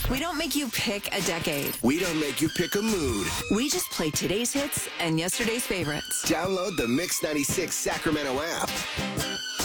We don't make you pick a decade. We don't make you pick a mood. We just play today's hits and yesterday's favorites. Download the Mix 96 Sacramento app.